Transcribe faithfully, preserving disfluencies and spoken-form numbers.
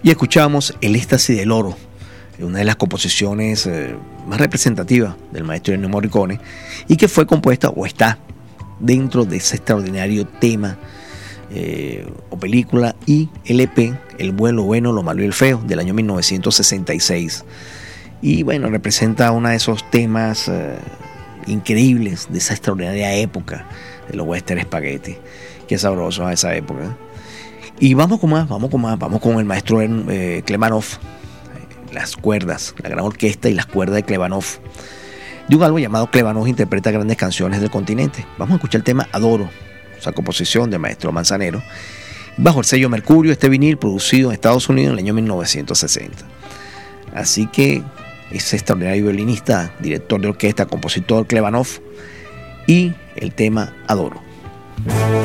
Y escuchamos El éxtasis del oro, una de las composiciones eh, más representativas del maestro Ennio Morricone, y que fue compuesta o está dentro de ese extraordinario tema eh, o película y L P, El bueno, bueno, lo malo y el feo, del año mil novecientos sesenta y seis. Y bueno, representa uno de esos temas eh, increíbles de esa extraordinaria época de los western spaghetti. Qué sabroso a esa época. Y vamos con más, vamos con más, vamos con el maestro eh, Klebanov, las cuerdas, la gran orquesta y las cuerdas de Klebanov. De un álbum llamado Klebanov interpreta grandes canciones del continente. Vamos a escuchar el tema Adoro, esa composición del maestro Manzanero, bajo el sello Mercurio, este vinil producido en Estados Unidos en el año mil novecientos sesenta. Así que ese extraordinario violinista, director de orquesta, compositor Klebanov, y el tema Adoro.